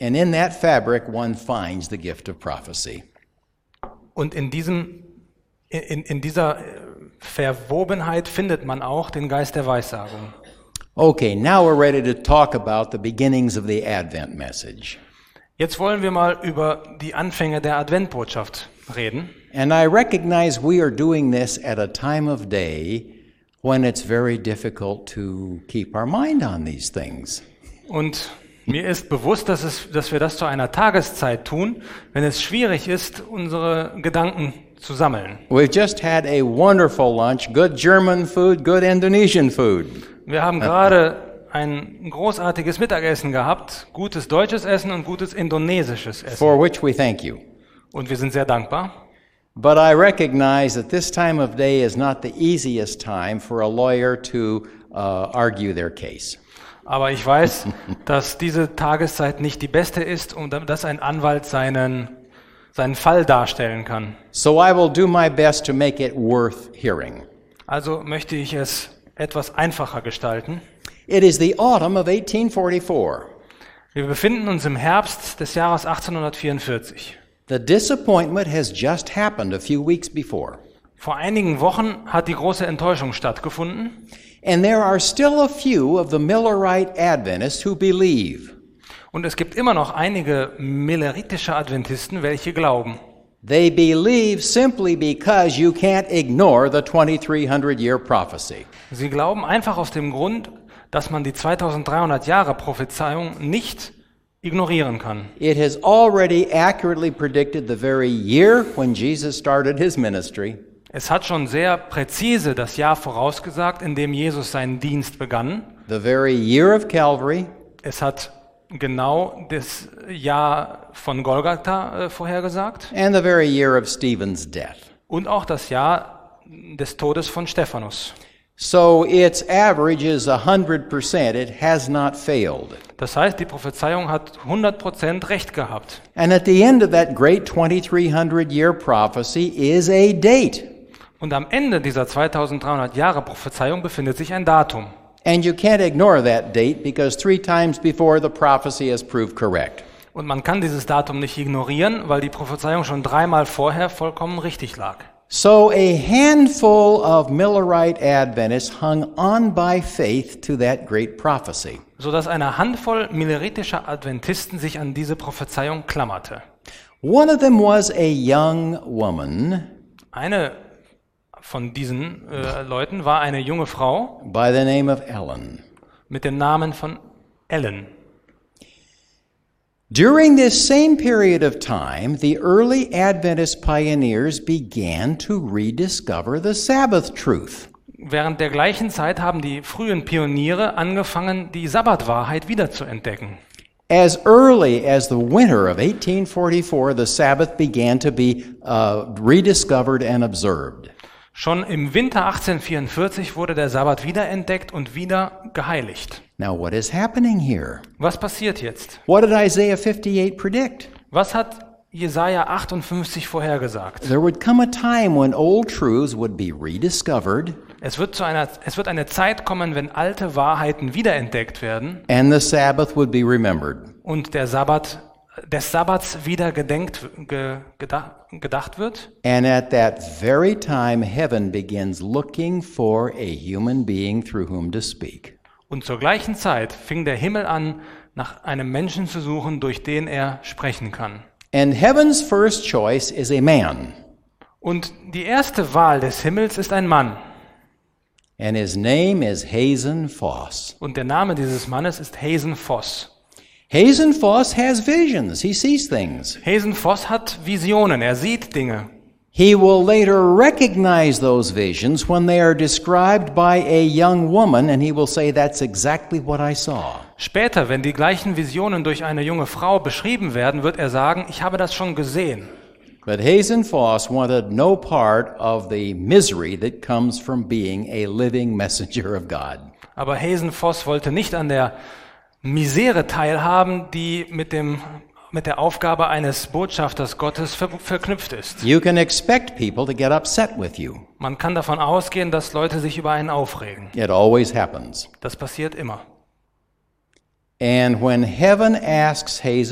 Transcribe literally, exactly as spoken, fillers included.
And in that fabric one finds the gift of prophecy. Und in diesem, in, in dieser Verwobenheit findet man auch den Geist der Weissagung. Okay, now we're ready to talk about the beginnings of the Advent message. Jetzt wollen wir mal über die Anfänge der Adventbotschaft reden. And I recognize we are doing this at a time of day when it's very difficult to keep our mind on these things. Und mir ist bewusst, dass, es, dass wir das zu einer Tageszeit tun, wenn es schwierig ist, unsere Gedanken zu sammeln. We've just had a wonderful lunch, good German food, good Indonesian food. Wir haben gerade ein großartiges Mittagessen gehabt, gutes deutsches Essen und gutes indonesisches Essen. For which we thank you. Und wir sind sehr dankbar. But I recognize that this time of day is not the easiest time for a lawyer to uh, argue their case. Aber ich weiß, dass diese Tageszeit nicht die beste ist und dass ein Anwalt seinen, seinen Fall darstellen kann. So I will do my best to make it worth hearing. Also möchte ich es etwas einfacher gestalten. It is the autumn of eighteen forty-four. Wir befinden uns im Herbst des Jahres achtzehnhundertvierundvierzig. The disappointment has just happened a few weeks before. Vor einigen Wochen hat die große Enttäuschung stattgefunden. And there are still a few of the Millerite Adventists who believe. Und es gibt immer noch einige milleritische Adventisten, welche glauben. They believe simply because you can't ignore the twenty-three hundred year prophecy. Sie glauben einfach aus dem Grund, dass man die zweitausenddreihundert Jahre Prophezeiung nicht ignorieren kann. It has already accurately predicted the very year when Jesus started his ministry. Es hat schon sehr präzise das Jahr vorausgesagt, in dem Jesus seinen Dienst begann. The very year of Calvary. Es hat genau das Jahr von Golgatha äh, vorhergesagt. And the very year of Stephen's death. Und auch das Jahr des Todes von Stephanus. So its average is one hundred percent. It has not failed. Das heißt, die Prophezeiung hat hundert Prozent recht gehabt. And at the end of that great twenty-three hundred year prophecy is a date. Und am Ende dieser zweitausenddreihundert Jahre Prophezeiung befindet sich ein Datum. And you can't ignore that date because three times before the prophecy has proved correct. Und man kann dieses Datum nicht ignorieren, weil die Prophezeiung schon dreimal vorher vollkommen richtig lag. So a handful of Millerite Adventists hung on by faith to that great prophecy. Sodass eine Handvoll milleritischer Adventisten sich an diese Prophezeiung klammerte. One of them was a young woman. Eine von diesen äh, Leuten war eine junge Frau by the name of Ellen. Mit dem Namen von Ellen. During this same period of time, the early Adventist pioneers began to rediscover the Sabbath truth. Während der gleichen Zeit haben die frühen Pioniere angefangen, die Sabbatwahrheit wiederzuentdecken. As early as the winter of eighteen forty-four, the Sabbath began to be uh, rediscovered and observed. Schon im Winter achtzehnhundertvierundvierzig wurde der Sabbat wiederentdeckt und wieder geheiligt. Now what is happening here? Was passiert jetzt? What did Isaiah fifty-eight predict? Was hat Jesaja achtundfünfzig vorhergesagt? There would come a time when old truths would be rediscovered. Es wird zu einer, es wird eine Zeit kommen, wenn alte Wahrheiten wiederentdeckt werden. And the Sabbath would be remembered. Und der Sabbat des Sabbats wieder gedenkt, ge, gedacht, gedacht wird. And at that very time, heaven begins looking for a human being through whom to speak. Und zur gleichen Zeit fing der Himmel an, nach einem Menschen zu suchen, durch den er sprechen kann. And heaven's first choice is a man. Und die erste Wahl des Himmels ist ein Mann. And his name is Hazen Foss. Und der Name dieses Mannes ist Hazen Foss. Hazen Foss has visions. He sees things. Hazen Foss hat Visionen, er sieht Dinge. He will later recognize those visions when they are described by a young woman, and he will say, that's exactly what I saw. Später, wenn die gleichen Visionen durch eine junge Frau beschrieben werden, wird er sagen, ich habe das schon gesehen. But Hazen Foss wanted no part of the misery that comes from being a living messenger of God. Aber Hazen Foss wollte nicht an der Misere teilhaben, die mit dem mit der Aufgabe eines Botschafters Gottes ver- verknüpft ist. You can expect people to get upset with you. Man kann davon ausgehen, dass Leute sich über einen aufregen. It always happens. Das passiert immer. And when heaven asks Hazen